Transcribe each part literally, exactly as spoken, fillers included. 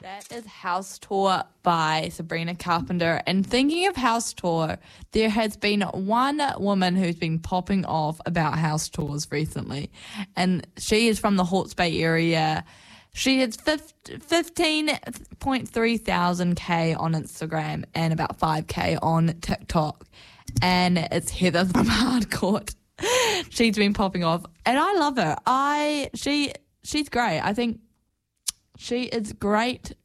That is House Tour by Sabrina Carpenter. And thinking of House Tour, there has been one woman who's been popping off about house tours recently. And she is from the Hawke's Bay area. She has fifteen point three thousand K on Instagram and about five K on TikTok. And it's Heather from Hardcourt. She's been popping off. And I love her. I she she's great. I think she is great,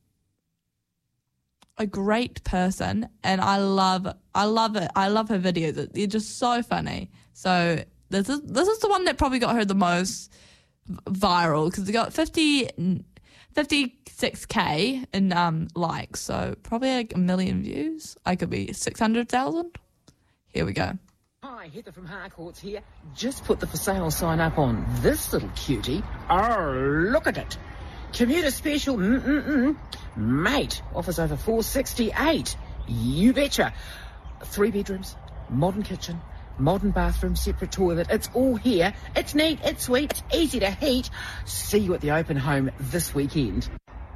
a great person, and I love, I love it. I love her videos. They're just so funny. So this is this is the one that probably got her the most viral because it got fifty, fifty-six K in um likes. So probably like a million views. I could be six hundred thousand. Here we go. Hi, Heather from Harcourt's here. Just put the for sale sign up on this little cutie. Oh, look at it. Commuter special, mm-mm-mm. Mate, offers over four sixty-eight. You betcha. Three bedrooms, modern kitchen, modern bathroom, separate toilet. It's all here. It's neat, it's sweet, it's easy to heat. See you at the open home this weekend.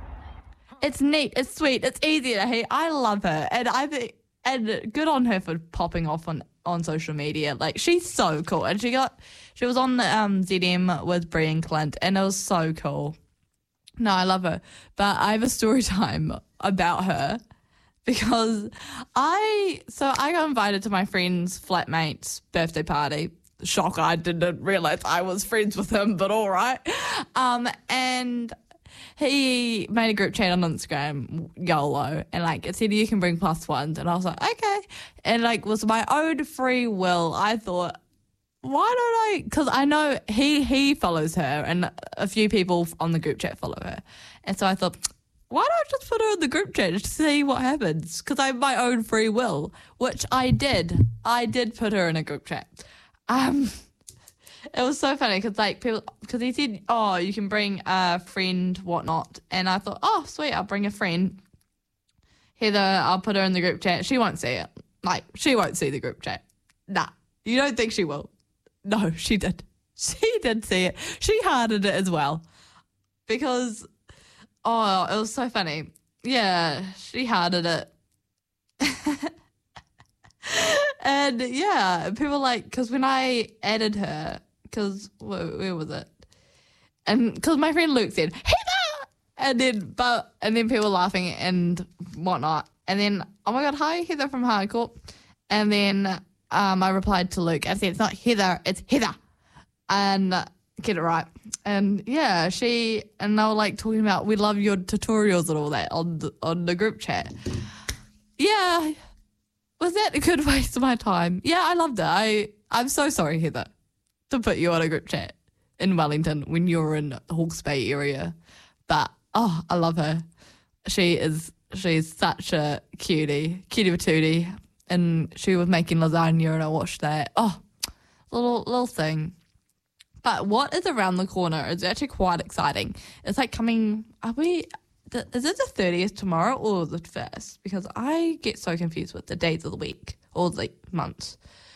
It's neat, it's sweet, it's easy to heat. I love her, and I think, and good on her for popping off on, on social media. Like, she's so cool, and she got, she was on um Z M with Brian Clint, and it was so cool. No, I love her. But I have a story time about her because I, so I got invited to my friend's flatmate's birthday party. Shock, I didn't realise I was friends with him, but all right. Um, and he made a group chat on Instagram, YOLO, and like it said you can bring plus ones. And I was like, okay. And like was my own free will. I thought, why don't I? Because I know he he follows her and a few people on the group chat follow her. And so I thought, why don't I just put her in the group chat just to see what happens? Because I have my own free will, which I did. I did put her in a group chat. Um, it was so funny because like people, because he said, oh, you can bring a friend, whatnot. And I thought, oh, sweet, I'll bring a friend. Heather, I'll put her in the group chat. She won't see it. Like, she won't see the group chat. Nah, you don't think she will? No, she did. She did see it. She hearted it as well. Because, oh, it was so funny. Yeah, she hearted it. And, yeah, people like, because when I added her, because, where, where was it? And because my friend Luke said, Heather! And then, but, and then people laughing and whatnot. And then, oh my God, hi, Heather from Hardcourt. And then, Um, I replied to Luke. I said, it's not Heather, it's Heather. And uh, get it right. And yeah, she, and they were like talking about, we love your tutorials and all that on the, on the group chat. Yeah. Was that a good waste of my time? Yeah, I loved it. I, I'm so sorry, Heather, to put you on a group chat in Wellington when you're in the Hawke's Bay area. But, oh, I love her. She is, she's such a cutie, cutie patootie. And she was making lasagna and I watched that. Oh, little little thing. But what is around the corner is actually quite exciting. It's like coming, are we, is it the thirtieth tomorrow or the first? Because I get so confused with the days of the week or the months.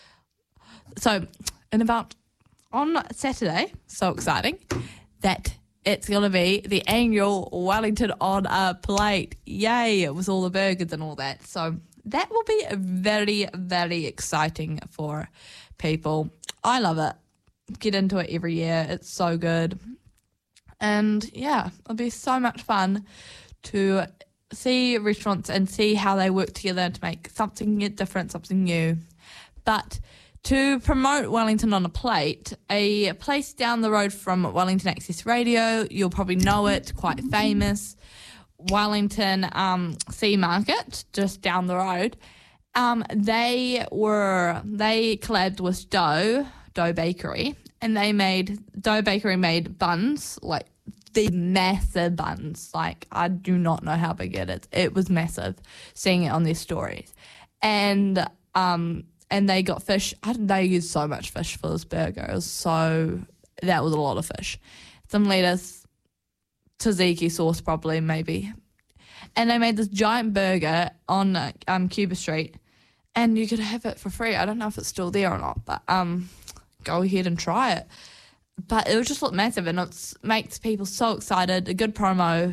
So, in about, on Saturday, so exciting, that it's going to be the annual Wellington on a Plate. Yay, with all the burgers and all that. So, that will be very, very exciting for people. I love it. Get into it every year. It's so good. And yeah, it'll be so much fun to see restaurants and see how they work together to make something different, something new. But to promote Wellington on a Plate, a place down the road from Wellington Access Radio, you'll probably know it, quite famous, Wellington um, Sea Market, just down the road. Um, they were they collabed with Dough Dough Bakery, and they made Dough Bakery made buns, like the massive buns. Like I do not know how big it is. It was massive. Seeing it on their stories, and um, and they got fish. I, they used so much fish for this burger. It was so that was a lot of fish. Some lettuce. Tzatziki sauce probably, maybe. And they made this giant burger on um, Cuba Street, and you could have it for free. I don't know if it's still there or not, but um, go ahead and try it. But it would just look massive, and it makes people so excited. A good promo